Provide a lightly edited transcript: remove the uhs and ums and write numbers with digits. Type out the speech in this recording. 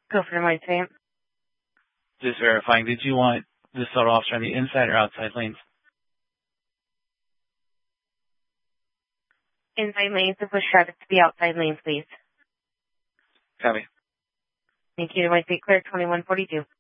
Go for the right stamp. Just verifying, did you want the assault officer on the inside or outside lanes? Inside lanes to push traffic to the outside lanes, please. Copy. Thank you. The right state clear, 2142.